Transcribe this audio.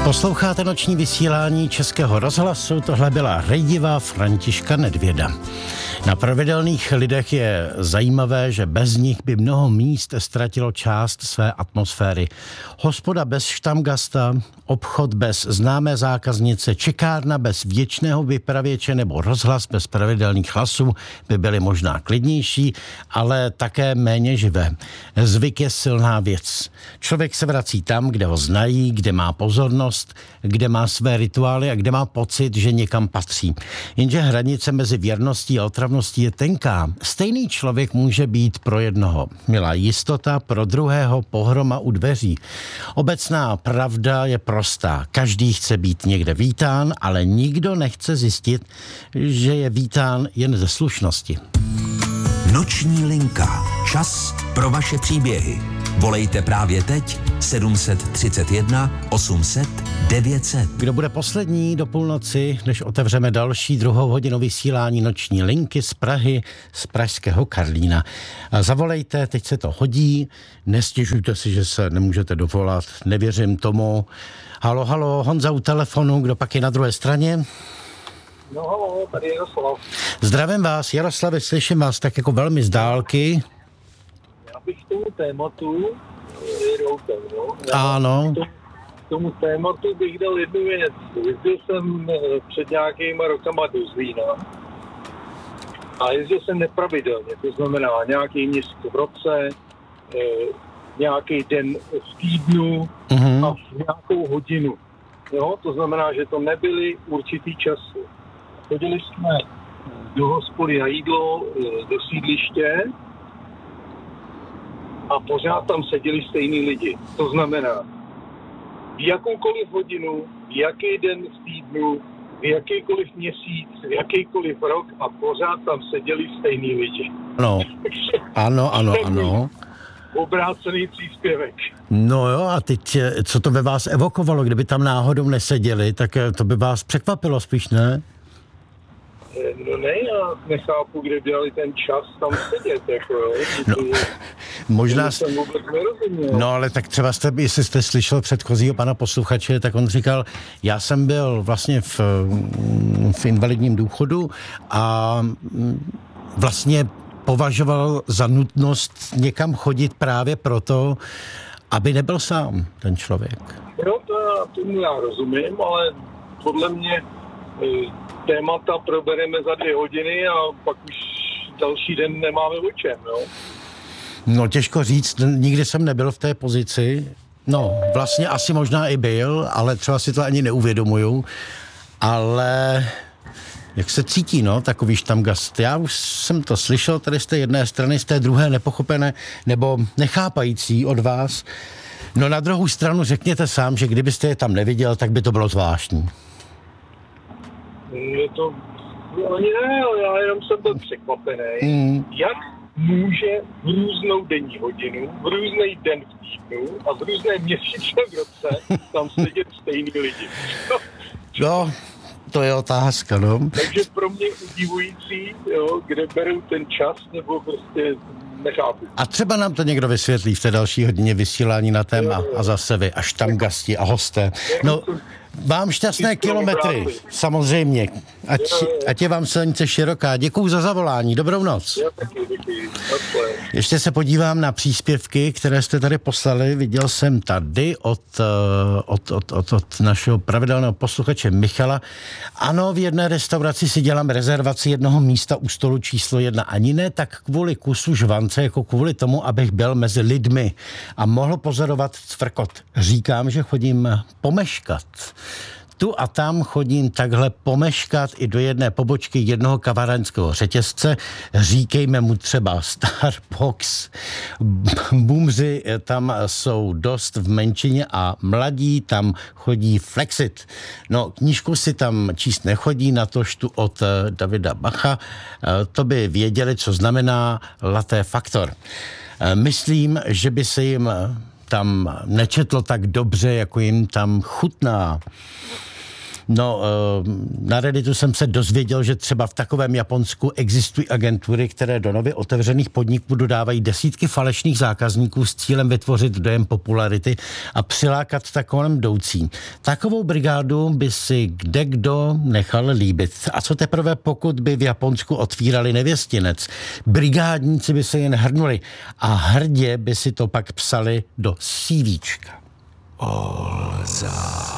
Posloucháte noční vysílání Českého rozhlasu, tohle byla rejdiva Františka Nedvěda. Na pravidelných lidech je zajímavé, že bez nich by mnoho míst ztratilo část své atmosféry. Hospoda bez štamgasta, obchod bez známé zákaznice, čekárna bez věčného vypravěče nebo rozhlas bez pravidelných hlasů by byly možná klidnější, ale také méně živé. Zvyk je silná věc. Člověk se vrací tam, kde ho znají, kde má pozornost, kde má své rituály a kde má pocit, že někam patří. Jenže hranice mezi věrností a otravností je tenká. Stejný člověk může být pro jednoho milá jistota, pro druhého pohroma u dveří. Obecná pravda je prostá. Každý chce být někde vítán, ale nikdo nechce zjistit, že je vítán jen ze slušnosti. Noční linka. Čas pro vaše příběhy. Volejte právě teď 731 800 900. Kdo bude poslední do půlnoci, než otevřeme další druhou hodinu vysílání noční linky z Prahy, z pražského Karlína. Zavolejte, teď se to hodí, nestěžujte si, že se nemůžete dovolat, nevěřím tomu. Halo, halo, Honza u telefonu, kdo pak je na druhé straně? No halo, tady je Jaroslav. Zdravím vás, Jaroslave, slyším vás tak jako velmi z dálky. Já bych k tomu tématu Ano. K tomu tématu bych dal jednu věc. Jezdil jsem před nějakýma rokama do Zlína a jezdil jsem nepravidelně, to znamená nějaký měsíc v roce, nějaký den v týdnu a v nějakou hodinu. Jo? To znamená, že to nebyly určitý časy. Chodili jsme do hospody na jídlo, do sídliště a pořád tam seděli stejní lidi. To znamená, v jakoukoliv hodinu, v jaký den v týdnu, v jakýkoliv měsíc, v jakýkoliv rok a pořád tam seděli stejní lidi. Ano. Obrácený příspěvek. No jo, a teď, co to ve vás evokovalo? Kdyby tam náhodou neseděli, tak to by vás překvapilo spíš, ne? No ne, já nechápu, kde dělali ten čas tam sedět, jako jo. No, možná... Jsem vůbec nerozuměl. No ale tak třeba jestli jste slyšel předchozího pana posluchače, tak on říkal, já jsem byl vlastně v invalidním důchodu a vlastně považoval za nutnost někam chodit právě proto, aby nebyl sám ten člověk. Jo, tomu já rozumím, ale podle mě témata probereme za 2 hodiny a pak už další den nemáme o čem, jo? No těžko říct, nikdy jsem nebyl v té pozici. No, vlastně asi možná i byl, ale třeba si to ani neuvědomuju. Ale jak se cítí, no, takový štamgast? Já už jsem to slyšel tady z té jedné strany, z té druhé nepochopené nebo nechápající od vás. No na druhou stranu řekněte sám, že kdybyste je tam neviděl, tak by to bylo zvláštní. Je to... Ani ne, já jenom jsem byl překvapený. Jak může v různou denní hodinu, v různý den v týdnu a v různé měsíce v roce tam sedět stejný lidi? No, to je otázka, no. Takže pro mě udivující, jo, kde berou ten čas, nebo prostě nechápu. A třeba nám to někdo vysvětlí v té další hodině vysílání na téma a zase vy, až tam gasti a hosté. No, vám šťastné kilometry, samozřejmě. Ať je vám silnice široká. Děkuju za zavolání. Dobrou noc. Děkuji. Ještě se podívám na příspěvky, které jste tady poslali. Viděl jsem tady od našeho pravidelného posluchače Michala. Ano, v jedné restauraci si dělám rezervaci jednoho místa u stolu číslo 1. Ani ne tak kvůli kusu žvance, jako kvůli tomu, abych byl mezi lidmi a mohl pozorovat cvrkot. Říkám, že chodím pomeškat. Tu a tam chodím takhle pomeškat i do jedné pobočky jednoho kavárenského řetězce. Říkejme mu třeba Starbucks. Boomři tam jsou dost v menšině a mladí tam chodí flexit. No, knížku si tam číst nechodí, natož tu od Davida Bacha. To by věděli, co znamená latte factor. Myslím, že by se jim tam nečetlo tak dobře, jako jim tam chutná. No, na Redditu jsem se dozvěděl, že třeba v takovém Japonsku existují agentury, které do nově otevřených podniků dodávají desítky falešných zákazníků s cílem vytvořit dojem popularity a přilákat takovým jdoucí. Takovou brigádu by si kdekdo nechal líbit. A co teprve, pokud by v Japonsku otvírali nevěstinec? Brigádníci by se jen hrnuli a hrdě by si to pak psali do CVčka.